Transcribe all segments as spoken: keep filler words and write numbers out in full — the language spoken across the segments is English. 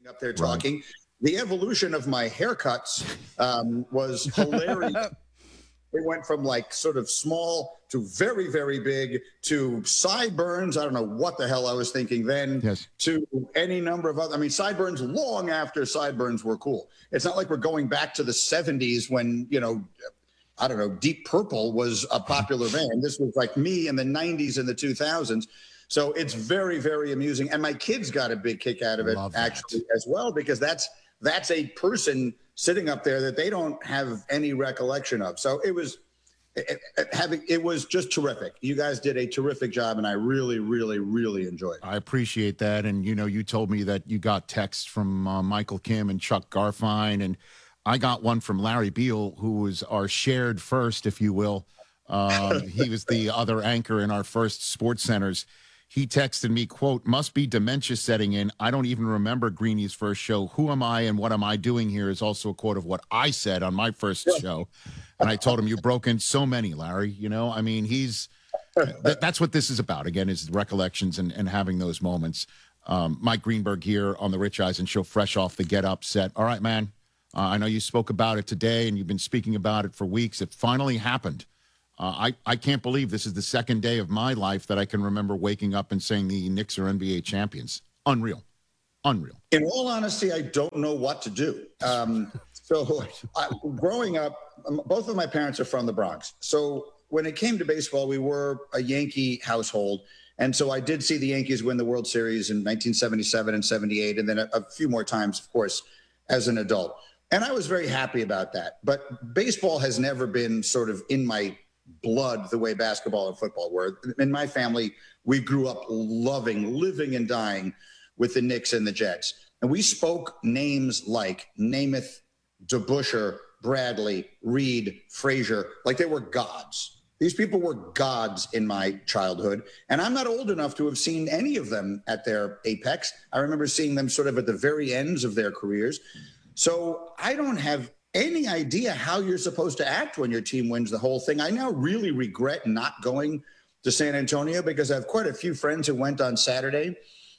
up there Right. talking. The evolution of my haircuts um, was hilarious. It went from like sort of small to very, very big to sideburns. I don't know what the hell I was thinking then. Yes. To any number of other. I mean, sideburns long after sideburns were cool. It's not like we're going back to the seventies when, you know, I don't know, Deep Purple was a popular band. This was like me in the nineties and the two thousands. So it's very, very amusing. And my kids got a big kick out of it, Love that. actually, as well, because that's that's a person sitting up there that they don't have any recollection of. So it was it, it, having it was just terrific. You guys did a terrific job, and I really, really, really enjoyed it. I appreciate that. And, you know, you told me that you got texts from uh, Michael Kim and Chuck Garfien, and I got one from Larry Beal, who was our shared first, if you will. Um, he was the other anchor in our first Sports Centers. He texted me, quote, "Must be dementia setting in. I don't even remember Greeny's first show. Who am I and what am I doing here?" Is also a quote of what I said on my first show. And I told him, "You broke in so many, Larry." You know, I mean, he's that, that's what this is about, again, is recollections and, and having those moments. Um, Mike Greenberg here on the Rich Eisen Show, fresh off the Get Up set. All right, man. Uh, I know you spoke about it today and you've been speaking about it for weeks. It finally happened. Uh, I, I can't believe this is the second day of my life that I can remember waking up and saying the Knicks are N B A champions. Unreal. Unreal. In all honesty, I don't know what to do. Um, so I, growing up, um, both of my parents are from the Bronx. So when it came to baseball, we were a Yankee household. And so I did see the Yankees win the World Series in nineteen seventy-seven and seventy-eight, and then a, a few more times, of course, as an adult. And I was very happy about that. But baseball has never been sort of in my blood the way basketball and football were. In my family, we grew up loving, living and dying with the Knicks and the Jets. And we spoke names like Namath, DeBuscher, Bradley, Reed, Frazier, like they were gods. These people were gods in my childhood. And I'm not old enough to have seen any of them at their apex. I remember seeing them sort of at the very ends of their careers. So I don't have any idea how you're supposed to act when your team wins the whole thing. I now really regret not going to San Antonio because I have quite a few friends who went on Saturday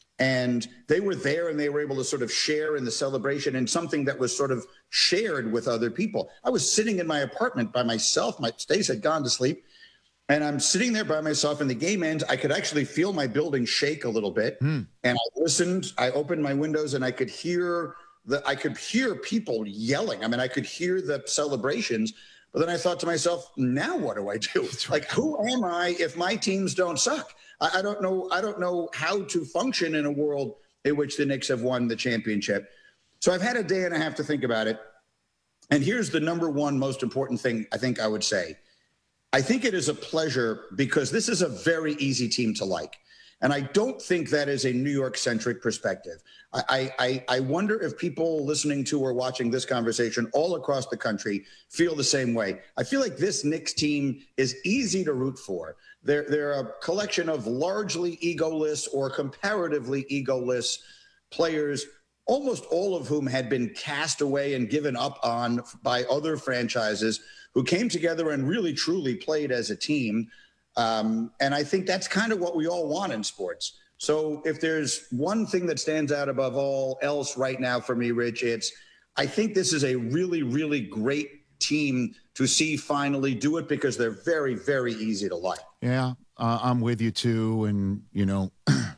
and they were there and they were able to sort of share in the celebration and something that was sort of shared with other people. I was sitting in my apartment by myself. My Stace had gone to sleep and I'm sitting there by myself and the game ends. I could actually feel my building shake a little bit. Mm. And I listened, I opened my windows and I could hear The, I could hear people yelling. I mean, I could hear the celebrations, but then I thought to myself, now what do I do? Like, who am I if my teams don't suck? I, I don't know. I don't know how to function in a world in which the Knicks have won the championship. So I've had a day and a half to think about it. And here's the number one most important thing I think I would say. I think it is a pleasure because this is a very easy team to like. And I don't think that is a New York-centric perspective. I, I, I wonder if people listening to or watching this conversation all across the country feel the same way. I feel like this Knicks team is easy to root for. They're, they're a collection of largely egoless or comparatively egoless players, almost all of whom had been cast away and given up on by other franchises who came together and really, truly played as a team. Um, and I think that's kind of what we all want in sports. So if there's one thing that stands out above all else right now for me, Rich, it's I think this is a really, really great team to see finally do it because they're very, very easy to like. Yeah, uh, I'm with you too. And, you know,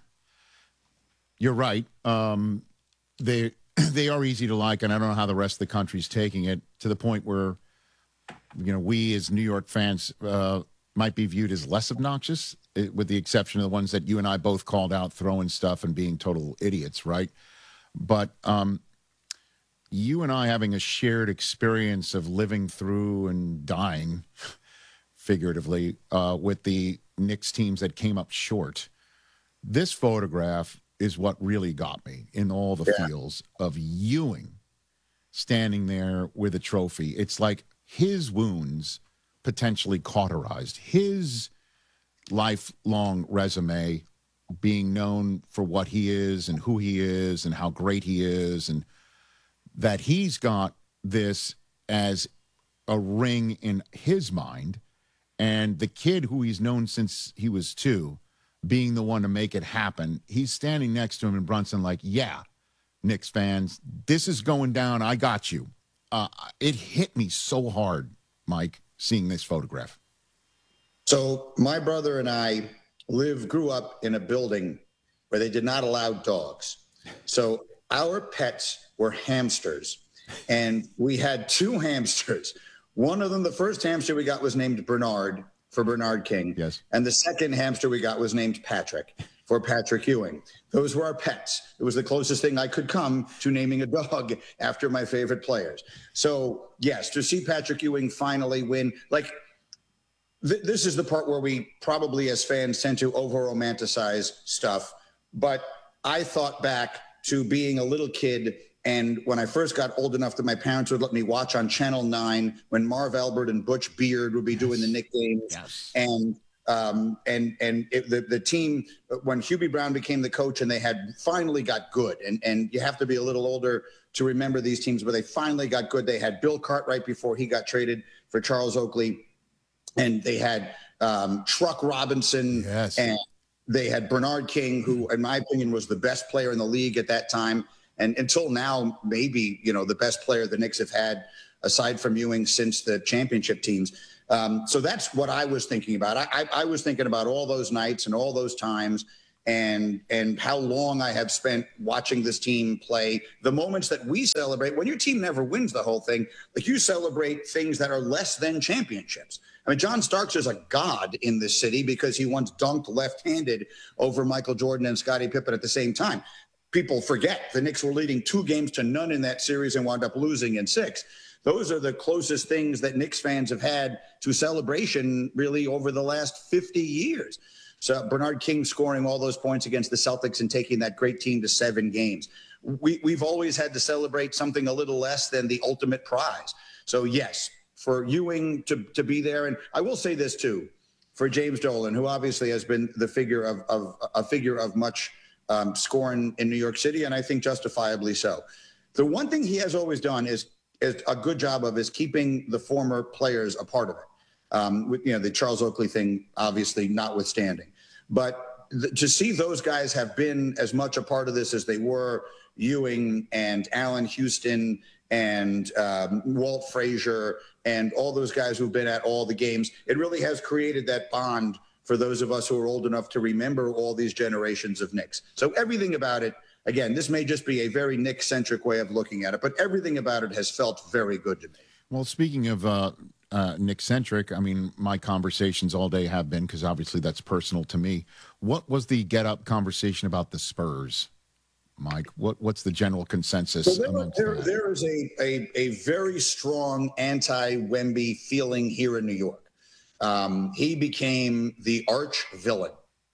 you're right. Um, they they are easy to like, and I don't know how the rest of the country's taking it to the point where, you know, we as New York fans uh, – might be viewed as less obnoxious, with the exception of the ones that you and I both called out, throwing stuff and being total idiots, right? But um, you and I having a shared experience of living through and dying, figuratively, uh, with the Knicks teams that came up short, this photograph is what really got me in all the yeah. feels of Ewing standing there with a trophy. It's like his wounds potentially cauterized, his lifelong resume being known for what he is and who he is and how great he is, and that he's got this as a ring in his mind, and the kid who he's known since he was two being the one to make it happen. He's standing next to him in Brunson like, yeah, Knicks fans. This is going down. I got you. Uh, it hit me so hard, Mike, seeing this photograph. So my brother and I lived, grew up in a building where they did not allow dogs. So our pets were hamsters, and we had two hamsters. One of them, the first hamster we got was named Bernard for Bernard King. Yes. And the second hamster we got was named Patrick for Patrick Ewing. Those were our pets. It was the closest thing I could come to naming a dog after my favorite players. So yes, to see Patrick Ewing finally win, like th- this is the part where we probably as fans tend to over romanticize stuff. But I thought back to being a little kid, and when I first got old enough that my parents would let me watch on Channel nine when Marv Albert and Butch Beard would be yes. doing the Knick games. Yes. And um, and and it, the, the team, when Hubie Brown became the coach and they had finally got good, and, and you have to be a little older to remember these teams, but they finally got good. They had Bill Cartwright before he got traded for Charles Oakley, and they had um, Truck Robinson, yes. and they had Bernard King, who, in my opinion, was the best player in the league at that time. And until now, maybe, you know, the best player the Knicks have had, aside from Ewing, since the championship teams. Um, so that's what I was thinking about. I, I, I was thinking about all those nights and all those times, and and how long I have spent watching this team play. The moments that we celebrate, when your team never wins the whole thing, like you celebrate things that are less than championships. I mean, John Starks is a god in this city because he once dunked left-handed over Michael Jordan and Scottie Pippen at the same time. People forget the Knicks were leading two games to none in that series and wound up losing in six. Those are the closest things that Knicks fans have had to celebration really over the last fifty years. So Bernard King scoring all those points against the Celtics and taking that great team to seven games. We, we've always had to celebrate something a little less than the ultimate prize. So yes, for Ewing to, to be there. And I will say this too, for James Dolan, who obviously has been the figure of, of a figure of much um, scorn in New York City, and I think justifiably so. The one thing he has always done is, is a good job of is keeping the former players a part of it. Um, with, you know, the Charles Oakley thing, obviously notwithstanding, but th- to see those guys have been as much a part of this as they were, Ewing and Allen Houston and um, Walt Frazier and all those guys who've been at all the games, it really has created that bond for those of us who are old enough to remember all these generations of Knicks. So everything about it, again, this may just be a very Knicks-centric way of looking at it, but everything about it has felt very good to me. Well, speaking of uh, uh, Knick-centric, I mean, my conversations all day have been, because obviously that's personal to me. What was the get-up conversation about the Spurs, Mike? What What's the general consensus? So there, there, there is a, a, a very strong anti-Wemby feeling here in New York. Um, he became the arch villain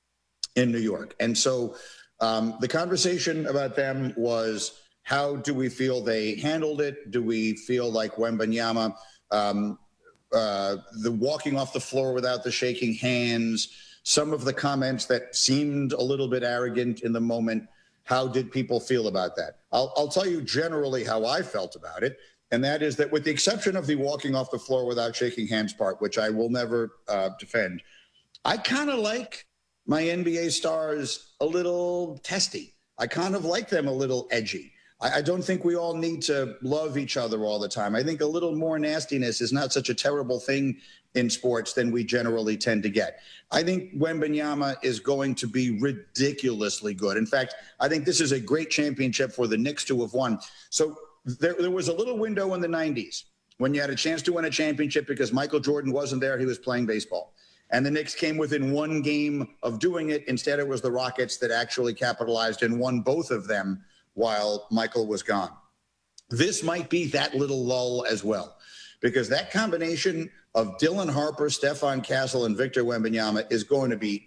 in New York. And so um, the conversation about them was, how do we feel they handled it? Do we feel like Wembanyama, um, uh, the walking off the floor without the shaking hands, some of the comments that seemed a little bit arrogant in the moment, how did people feel about that? I'll, I'll tell you generally how I felt about it. And that is that with the exception of the walking off the floor without shaking hands part, which I will never uh, defend, I kind of like my N B A stars a little testy. I kind of like them a little edgy. I, I don't think we all need to love each other all the time. I think a little more nastiness is not such a terrible thing in sports than we generally tend to get. I think Wembanyama is going to be ridiculously good. In fact, I think this is a great championship for the Knicks to have won. So There, there was a little window in the nineties when you had a chance to win a championship because Michael Jordan wasn't there. He was playing baseball. And the Knicks came within one game of doing it. Instead, it was the Rockets that actually capitalized and won both of them while Michael was gone. This might be that little lull as well, because that combination of Dylan Harper, Stephon Castle, and Victor Wembanyama is going to be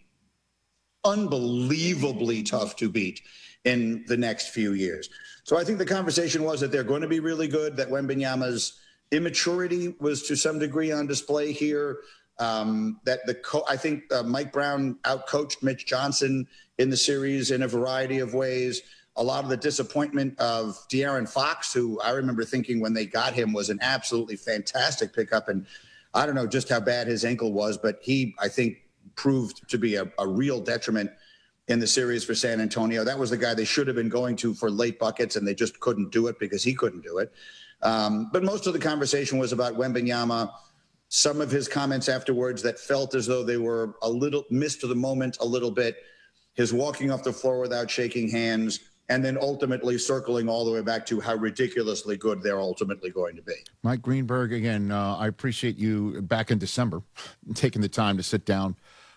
unbelievably tough to beat in the next few years. So I think the conversation was that they're going to be really good, that Wembanyama's immaturity was to some degree on display here, um, that the co- I think uh, Mike Brown outcoached Mitch Johnson in the series in a variety of ways. A lot of the disappointment of De'Aaron Fox, who I remember thinking when they got him was an absolutely fantastic pickup. And I don't know just how bad his ankle was, but he, I think, proved to be a, a real detriment in the series for San Antonio. That was the guy they should have been going to for late buckets, and they just couldn't do it because he couldn't do it. Um, but most of the conversation was about Wembanyama, some of his comments afterwards that felt as though they were a little missed the moment a little bit, his walking off the floor without shaking hands, and then ultimately circling all the way back to how ridiculously good they're ultimately going to be. Mike Greenberg, again, uh, I appreciate you back in December taking the time to sit down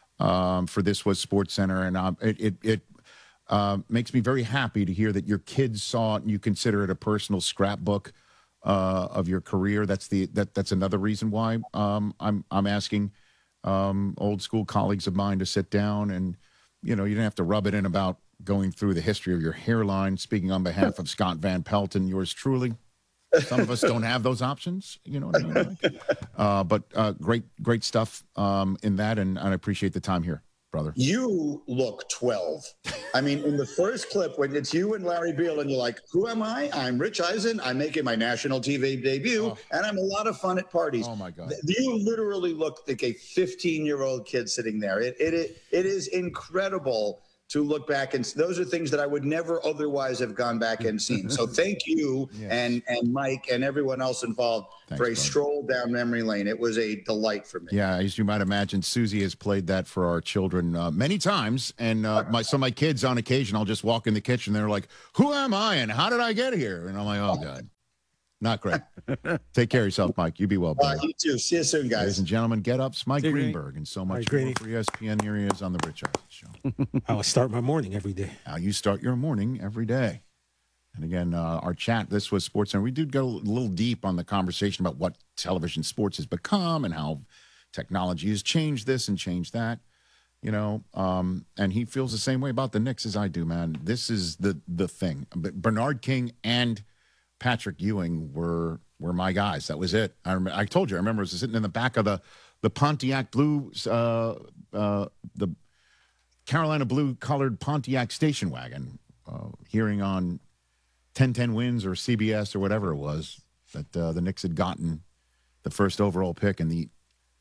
um, for This Was SportsCenter, and um, it it, it uh, makes me very happy to hear that your kids saw it and you consider it a personal scrapbook uh, of your career. That's the that that's another reason why um, I'm I'm asking um, old school colleagues of mine to sit down and, you know, you don't have to rub it in about going through the history of your hairline. Speaking on behalf of Scott Van Pelt and yours truly, some of us don't have those options. You know what I mean? Like, uh, but uh, great, great stuff um, in that, and, and I appreciate the time here, brother. You look twelve. I mean, in the first clip, when it's you and Larry Beal, and you're like, who am I? I'm Rich Eisen. I'm making my national T V debut, oh. and I'm a lot of fun at parties. Oh, my God. You literally look like a fifteen-year-old kid sitting there. It, it, it, it is incredible to look back, and those are things that I would never otherwise have gone back and seen. So thank you yes. and and Mike and everyone else involved Thanks, for a brother. stroll down memory lane. It was a delight for me. Yeah, as you might imagine, Susie has played that for our children uh, many times, and uh, my so my kids on occasion, I'll just walk in the kitchen, they're like, "Who am I and how did I get here?" And I'm like, "Oh God." Not great. Take care of yourself, Mike. You be well, brother. Uh, you too. See you soon, guys. Ladies and gentlemen, Get Up's Mike Hey, Greenberg, and so much Hi, more for E S P N. Here he is on the Rich Eisen Show. How I start my morning every day. How you start your morning every day. And again, uh, our chat, This Was SportsCenter. We did go a little deep on the conversation about what television sports has become and how technology has changed this and changed that. You know, um, and he feels the same way about the Knicks as I do, man. This is the the thing. Bernard King and Patrick Ewing were were my guys. That was it. I remember, I told you. I remember I was sitting in the back of the the Pontiac blue, uh, uh, the Carolina blue colored Pontiac station wagon, uh, hearing on ten ten Wins or C B S or whatever it was that uh, the Knicks had gotten the first overall pick in the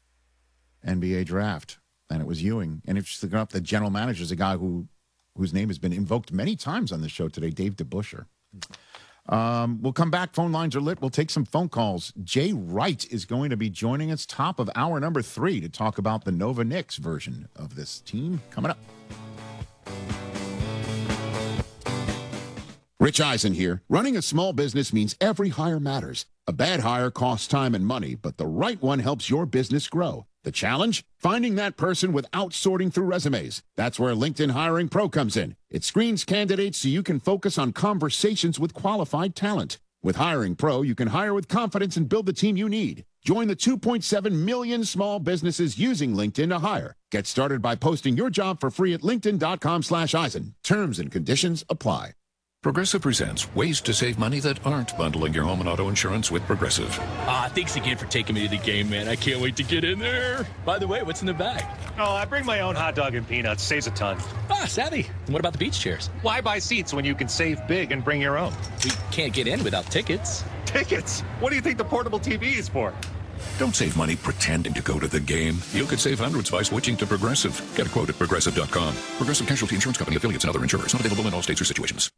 N B A draft, and it was Ewing. And if you look up, the general manager is a guy who whose name has been invoked many times on the show today, Dave DeBuscher. Um, we'll come back. Phone lines are lit. We'll take some phone calls. Jay Wright is going to be joining us top of hour number three to talk about the Nova Knicks version of this team coming up. Rich Eisen here. Running a small business means every hire matters. A bad hire costs time and money, but the right one helps your business grow. The challenge? Finding that person without sorting through resumes. That's where LinkedIn Hiring Pro comes in. It screens candidates so you can focus on conversations with qualified talent. With Hiring Pro, you can hire with confidence and build the team you need. Join the two point seven million small businesses using LinkedIn to hire. Get started by posting your job for free at linkedin.com slash Eisen. Terms and conditions apply. Progressive presents ways to save money that aren't bundling your home and auto insurance with Progressive. Ah, thanks again for taking me to the game, man. I can't wait to get in there. By the way, what's in the bag? Oh, I bring my own hot dog and peanuts. Saves a ton. Ah, savvy. And what about the beach chairs? Why buy seats when you can save big and bring your own? We can't get in without tickets. Tickets? What do you think the portable T V is for? Don't save money pretending to go to the game. You could save hundreds by switching to Progressive. Get a quote at progressive dot com. Progressive Casualty Insurance Company, affiliates, and other insurers. Not available in all states or situations.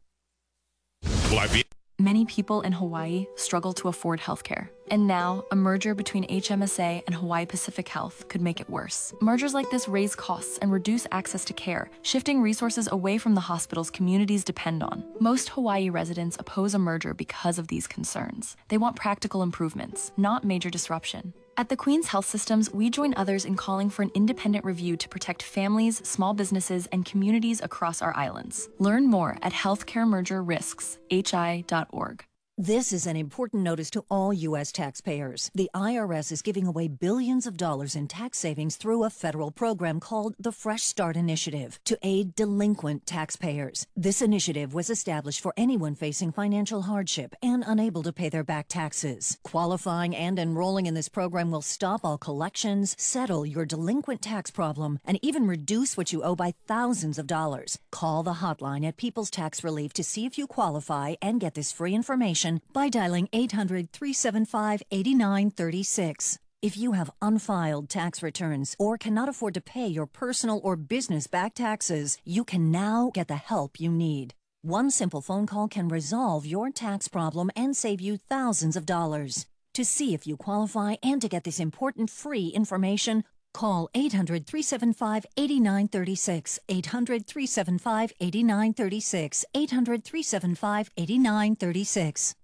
Many people in Hawaii struggle to afford healthcare. And now, a merger between H M S A and Hawaii Pacific Health could make it worse. Mergers like this raise costs and reduce access to care, shifting resources away from the hospitals communities depend on. Most Hawaii residents oppose a merger because of these concerns. They want practical improvements, not major disruption. At the Queen's Health Systems, we join others in calling for an independent review to protect families, small businesses, and communities across our islands. Learn more at healthcare merger risks h i dot org. This is an important notice to all U S taxpayers. The I R S is giving away billions of dollars in tax savings through a federal program called the Fresh Start Initiative to aid delinquent taxpayers. This initiative was established for anyone facing financial hardship and unable to pay their back taxes. Qualifying and enrolling in this program will stop all collections, settle your delinquent tax problem, and even reduce what you owe by thousands of dollars. Call the hotline at People's Tax Relief to see if you qualify and get this free information by dialing eight hundred, three seven five, eight nine three six. If you have unfiled tax returns or cannot afford to pay your personal or business back taxes, you can now get the help you need. One simple phone call can resolve your tax problem and save you thousands of dollars. To see if you qualify and to get this important free information, call eight hundred, three seven five, eight nine three six, eight hundred, three seven five, eight nine three six, eight hundred, three seven five, eight nine three six.